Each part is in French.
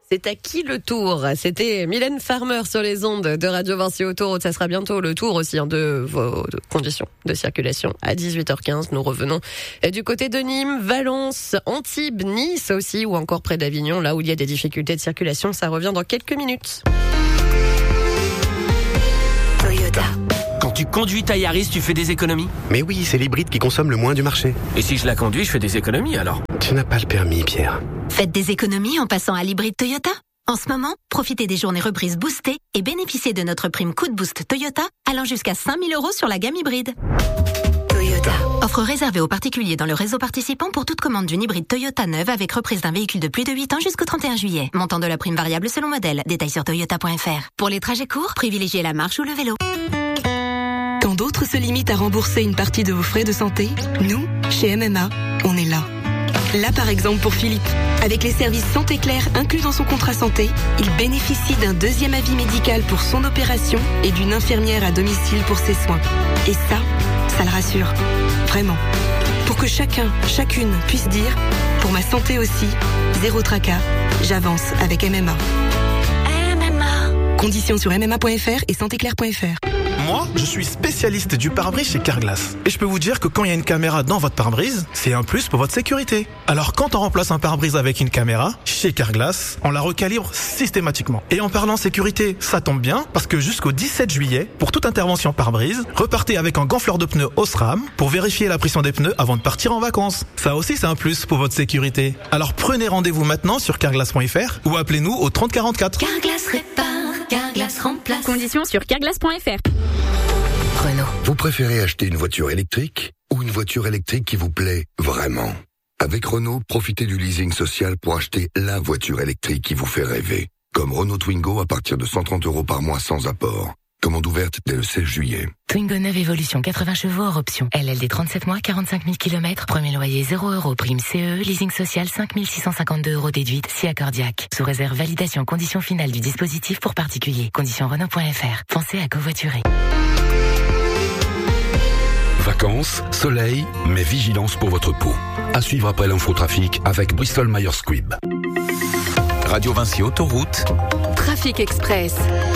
C'est à qui le tour? C'était Mylène Farmer sur les ondes de Radio Vinci Autoroute. Ça sera bientôt le tour aussi de vos conditions de circulation à 18h15. Nous revenons du côté de Nîmes, Valence, Antibes, Nice aussi, ou encore près d'Avignon, là où il y a des difficultés de circulation. Ça revient dans quelques minutes. Toyota. Quand tu conduis ta Yaris, tu fais des économies? Mais oui, c'est l'hybride qui consomme le moins du marché. Et si je la conduis, je fais des économies alors? Tu n'as pas le permis, Pierre. Faites des économies en passant à l'hybride Toyota. En ce moment, profitez des journées reprises boostées et bénéficiez de notre prime coup de boost Toyota allant jusqu'à 5 000 € sur la gamme hybride. Toyota. Offre réservée aux particuliers dans le réseau participant pour toute commande d'une hybride Toyota neuve avec reprise d'un véhicule de plus de 8 ans jusqu'au 31 juillet. Montant de la prime variable selon modèle. Détails sur toyota.fr. Pour les trajets courts, privilégiez la marche ou le vélo. Quand d'autres se limitent à rembourser une partie de vos frais de santé, nous, chez MMA, on est là. Là par exemple pour Philippe. Avec les services Santé Claire inclus dans son contrat santé, il bénéficie d'un deuxième avis médical pour son opération et d'une infirmière à domicile pour ses soins. Et ça le rassure. Vraiment. Pour que chacun, chacune puisse dire, pour ma santé aussi, zéro tracas, j'avance avec MMA. MMA. Conditions sur mma.fr et santéclaire.fr. Moi, je suis spécialiste du pare-brise chez Carglass. Et je peux vous dire que quand il y a une caméra dans votre pare-brise, c'est un plus pour votre sécurité. Alors quand on remplace un pare-brise avec une caméra, chez Carglass, on la recalibre systématiquement. Et en parlant sécurité, ça tombe bien, parce que jusqu'au 17 juillet, pour toute intervention pare-brise, repartez avec un gonfleur de pneus Osram pour vérifier la pression des pneus avant de partir en vacances. Ça aussi, c'est un plus pour votre sécurité. Alors prenez rendez-vous maintenant sur carglass.fr ou appelez-nous au 30 44. Carglass répare, Carglass remplace. Conditions sur carglass.fr. Renault. Vous préférez acheter une voiture électrique ou une voiture électrique qui vous plaît vraiment? Avec Renault, profitez du leasing social pour acheter la voiture électrique qui vous fait rêver. Comme Renault Twingo à partir de 130 € par mois sans apport. Commande ouverte dès le 16 juillet. Twingo 9 Evolution 80 chevaux hors option. LLD 37 mois, 45 000 km. Premier loyer 0 €. Prime CE. Leasing social 5 652 € déduite. Si accordiaque. Sous réserve validation conditions finales du dispositif pour particuliers. Conditions Renault.fr. Pensez à covoiturer. Vacances, soleil, mais vigilance pour votre peau. À suivre après l'infotrafic avec Bristol Myers Squibb. Radio Vinci Autoroute. Trafic Express.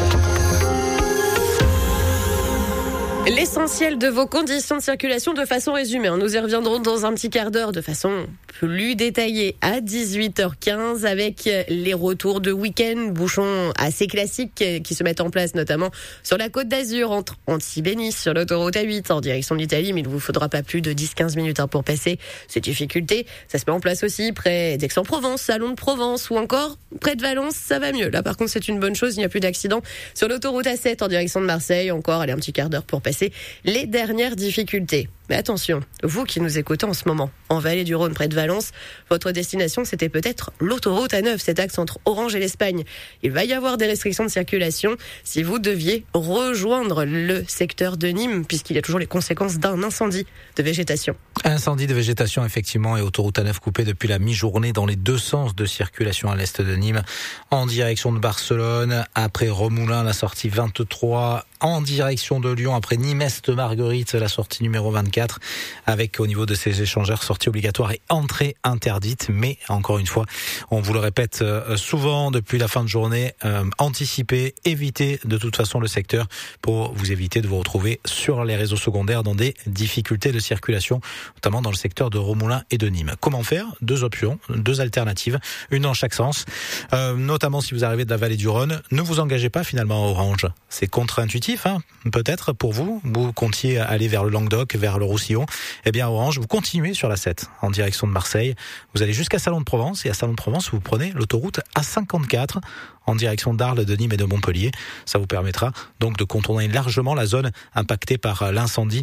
L'essentiel de vos conditions de circulation de façon résumée. Nous y reviendrons dans un petit quart d'heure de façon plus détaillée à 18h15 avec les retours de week-end, bouchons assez classiques qui se mettent en place notamment sur la Côte d'Azur entre Antibes et Nice sur l'autoroute A8 en direction de l'Italie, mais il ne vous faudra pas plus de 10-15 minutes pour passer ces difficultés. Ça se met en place aussi près d'Aix-en-Provence, Salon de Provence ou encore près de Valence, ça va mieux. Là par contre c'est une bonne chose, il n'y a plus d'accident sur l'autoroute A7 en direction de Marseille, encore allez un petit quart d'heure pour passer les dernières difficultés. Mais attention, vous qui nous écoutez en ce moment, en Vallée du Rhône près de Valence, votre destination c'était peut-être l'autoroute A9, cet axe entre Orange et l'Espagne. Il va y avoir des restrictions de circulation si vous deviez rejoindre le secteur de Nîmes, puisqu'il y a toujours les conséquences d'un incendie de végétation. Incendie de végétation effectivement, et autoroute A9 coupée depuis la mi-journée dans les deux sens de circulation à l'est de Nîmes, en direction de Barcelone, après Remoulins la sortie 23, en direction de Lyon après Nîmes-Est-Marguerite la sortie numéro 24, avec au niveau de ces échangeurs sortie obligatoire et entrée interdite. Mais encore une fois, on vous le répète souvent depuis la fin de journée, anticipez, évitez de toute façon le secteur pour vous éviter de vous retrouver sur les réseaux secondaires dans des difficultés de circulation, notamment dans le secteur de Remoulins et de Nîmes. Comment faire? Deux options, deux alternatives, une dans chaque sens, notamment si vous arrivez de la vallée du Rhône. Ne vous engagez pas finalement à Orange, c'est contre-intuitif, peut-être pour vous comptiez aller vers le Languedoc, vers le Roussillon. Eh bien, Orange, vous continuez sur la 7 en direction de Marseille. Vous allez jusqu'à Salon de Provence, et à Salon de Provence, vous prenez l'autoroute A54 en direction d'Arles, de Nîmes et de Montpellier. Ça vous permettra donc de contourner largement la zone impactée par l'incendie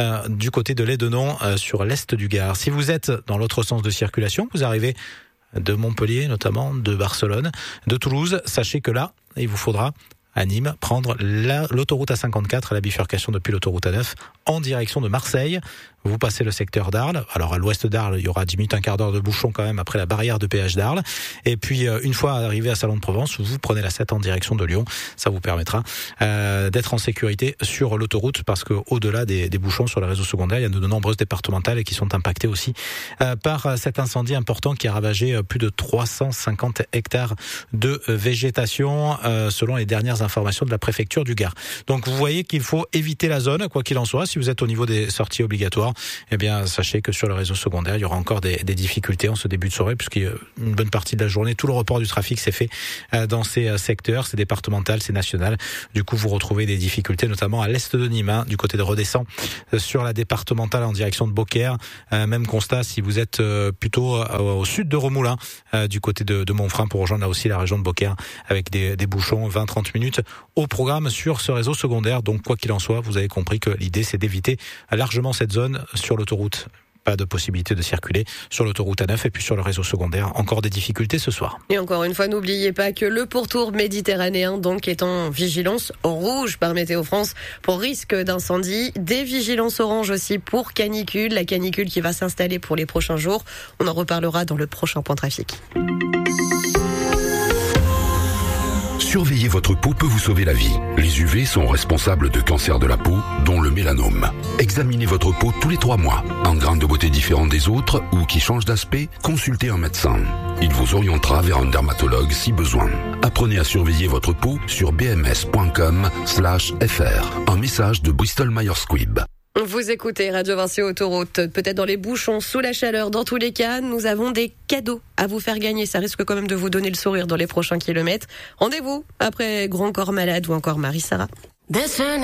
du côté de l'Aidenon sur l'est du Gard. Si vous êtes dans l'autre sens de circulation, vous arrivez de Montpellier, notamment de Barcelone, de Toulouse, sachez que là, il vous faudra à Nîmes, prendre l'autoroute A54 à la bifurcation depuis l'autoroute A9 en direction de Marseille. vous passez le secteur d'Arles. Alors à l'ouest d'Arles, il y aura 10 minutes, un quart d'heure de bouchon quand même après la barrière de péage d'Arles. Et puis une fois arrivé à Salon de Provence, vous prenez la 7 en direction de Lyon. Ça vous permettra d'être en sécurité sur l'autoroute, parce que au-delà des bouchons sur le réseau secondaire, il y a de nombreuses départementales qui sont impactées aussi par cet incendie important qui a ravagé plus de 350 hectares de végétation selon les dernières informations de la préfecture du Gard. Donc vous voyez qu'il faut éviter la zone, quoi qu'il en soit. Si vous êtes au niveau des sorties obligatoires, eh bien sachez que sur le réseau secondaire, il y aura encore des difficultés en ce début de soirée, puisqu'il y a une bonne partie de la journée, tout le report du trafic s'est fait dans ces secteurs. C'est départemental, c'est national. Du coup, vous retrouvez des difficultés, notamment à l'est de Nîmes, du côté de Redescend, sur la départementale en direction de Beaucaire. Même constat si vous êtes plutôt au sud de Remoulins, du côté de Montfrin, pour rejoindre là aussi la région de Beaucaire, avec des bouchons 20-30 minutes au programme sur ce réseau secondaire. Donc quoi qu'il en soit, vous avez compris que l'idée c'est d'éviter largement cette zone sur l'autoroute. Pas de possibilité de circuler sur l'autoroute A9 et puis sur le réseau secondaire. Encore des difficultés ce soir. Et encore une fois, n'oubliez pas que le pourtour méditerranéen donc est en vigilance rouge par Météo France pour risque d'incendie. Des vigilances orange aussi pour canicule. La canicule qui va s'installer pour les prochains jours. On en reparlera dans le prochain point trafic. Surveiller votre peau peut vous sauver la vie. Les UV sont responsables de cancers de la peau, dont le mélanome. Examinez votre peau tous les 3 mois. En grains de beauté différents des autres ou qui changent d'aspect, consultez un médecin. Il vous orientera vers un dermatologue si besoin. Apprenez à surveiller votre peau sur bms.com/fr. Un message de Bristol Myers Squibb. Vous écoutez Radio Vinci Autoroute, peut-être dans les bouchons, sous la chaleur. Dans tous les cas, nous avons des cadeaux à vous faire gagner. Ça risque quand même de vous donner le sourire dans les prochains kilomètres. Rendez-vous après Grand Corps Malade ou encore Marie-Sara.